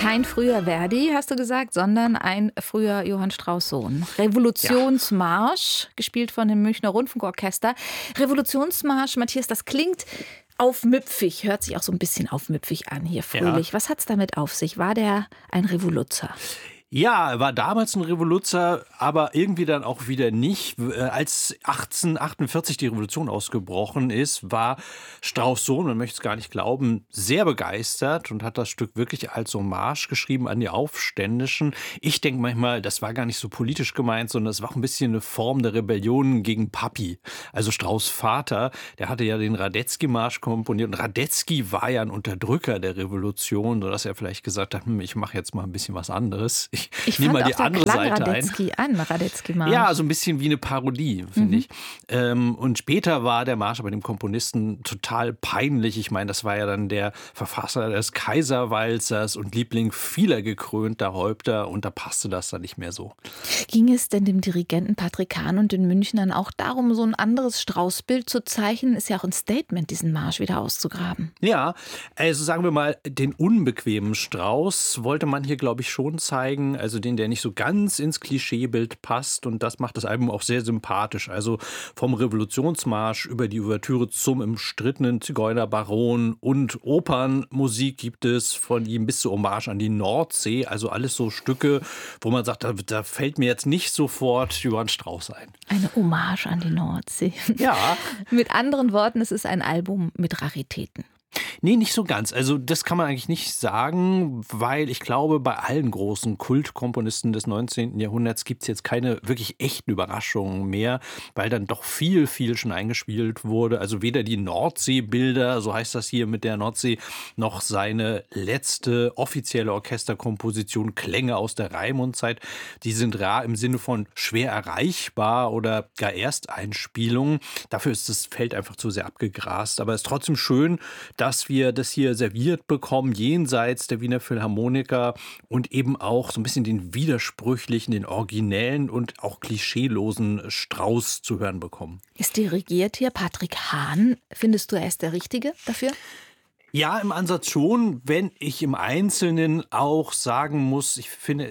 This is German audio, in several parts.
Kein früher Verdi, hast du gesagt, sondern ein früher Johann Strauss Sohn. Revolutionsmarsch, gespielt von dem Münchner Rundfunkorchester. Revolutionsmarsch, Matthias, das klingt aufmüpfig, hört sich auch so ein bisschen aufmüpfig an hier, fröhlich. Ja. Was hat's damit auf sich? War der ein Revoluzer? Ja, er war damals ein Revoluzer, aber irgendwie dann auch wieder nicht. Als 1848 die Revolution ausgebrochen ist, war Strauss Sohn, man möchte es gar nicht glauben, sehr begeistert und hat das Stück wirklich als Hommage geschrieben an die Aufständischen. Ich denke manchmal, das war gar nicht so politisch gemeint, sondern es war auch ein bisschen eine Form der Rebellion gegen Papi. Also Strauss' Vater, der hatte ja den Radetzky-Marsch komponiert und Radetzky war ja ein Unterdrücker der Revolution, sodass er vielleicht gesagt hat, ich mache jetzt mal ein bisschen was anderes. Ich nehme mal die andere Seite Radetzky ein. Radetzky-Marsch. Ja, so ein bisschen wie eine Parodie, finde ich. Und später war der Marsch aber dem Komponisten total peinlich. Ich meine, das war ja dann der Verfasser des Kaiserwalzers und Liebling vieler gekrönter Häupter und da passte das dann nicht mehr so. Ging es denn dem Dirigenten Patrick Hahn und den Münchnern auch darum, so ein anderes Strauß-Bild zu zeichnen? Ist ja auch ein Statement, diesen Marsch wieder auszugraben. Ja, also sagen wir mal, den unbequemen Strauß wollte man hier, glaube ich, schon zeigen. Also den, der nicht so ganz ins Klischeebild passt. Und das macht das Album auch sehr sympathisch. Also vom Revolutionsmarsch über die Ouvertüre zum umstrittenen Zigeunerbaron und Opernmusik gibt es von ihm bis zur Hommage an die Nordsee. Also alles so Stücke, wo man sagt, da fällt mir jetzt nicht sofort Johann Strauss ein. Eine Hommage an die Nordsee. Ja. Mit anderen Worten, es ist ein Album mit Raritäten. Nee, nicht so ganz. Also das kann man eigentlich nicht sagen, weil ich glaube, bei allen großen Kultkomponisten des 19. Jahrhunderts gibt es jetzt keine wirklich echten Überraschungen mehr, weil dann doch viel schon eingespielt wurde. Also weder die Nordseebilder, so heißt das hier mit der Nordsee, noch seine letzte offizielle Orchesterkomposition Klänge aus der Raimundzeit. Die sind rar im Sinne von schwer erreichbar oder gar Ersteinspielungen. Dafür ist das Feld einfach zu sehr abgegrast. Aber es ist trotzdem schön, dass wir das hier serviert bekommen, jenseits der Wiener Philharmoniker und eben auch so ein bisschen den widersprüchlichen, den originellen und auch klischeelosen Strauss zu hören bekommen. Ist dirigiert hier Patrick Hahn. Findest du, er ist der Richtige dafür? Ja, im Ansatz schon, wenn ich im Einzelnen auch sagen muss, ich finde,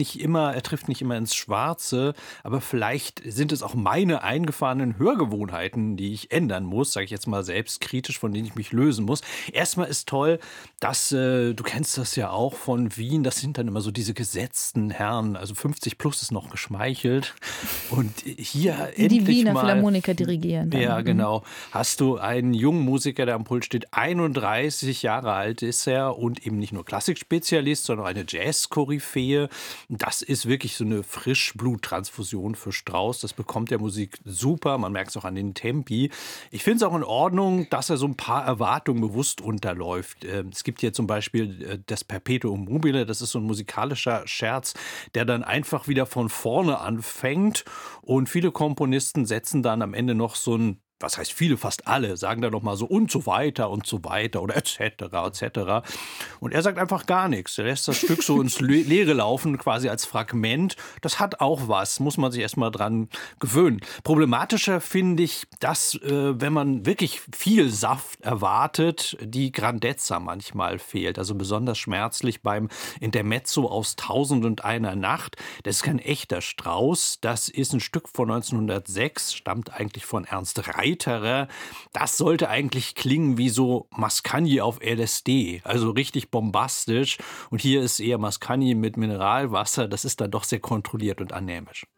er trifft nicht immer ins Schwarze, aber vielleicht sind es auch meine eingefahrenen Hörgewohnheiten, die ich ändern muss, sage ich jetzt mal selbstkritisch, von denen ich mich lösen muss. Erstmal ist toll, dass, du kennst das ja auch von Wien, das sind dann immer so diese gesetzten Herren, also 50 plus ist noch geschmeichelt und hier die endlich Wiener mal, Philharmoniker dirigieren. Dann. Ja, genau, hast du einen jungen Musiker, der am Pult steht, 31 Jahre alt ist er und eben nicht nur Klassikspezialist, sondern auch eine Jazz-Koryphäe. Das ist wirklich so eine Frischbluttransfusion für Strauss. Das bekommt der Musik super. Man merkt es auch an den Tempi. Ich finde es auch in Ordnung, dass er so ein paar Erwartungen bewusst unterläuft. Es gibt hier zum Beispiel das Perpetuum mobile. Das ist so ein musikalischer Scherz, der dann einfach wieder von vorne anfängt. Und viele Komponisten setzen dann am Ende noch so ein, was heißt viele, fast alle, sagen dann noch mal so und so weiter oder etc. Und er sagt einfach gar nichts. Er lässt das Stück so ins Leere laufen, quasi als Fragment. Das hat auch was, muss man sich erstmal dran gewöhnen. Problematischer finde ich, dass, wenn man wirklich viel Saft erwartet, die Grandezza manchmal fehlt. Also besonders schmerzlich beim Intermezzo aus 1001 Nacht. Das ist kein echter Strauss. Das ist ein Stück von 1906, stammt eigentlich von Ernst Reiterer. Das sollte eigentlich klingen wie so Mascagni auf LSD, also richtig bombastisch. Und hier ist eher Mascagni mit Mineralwasser. Das ist dann doch sehr kontrolliert und anämisch.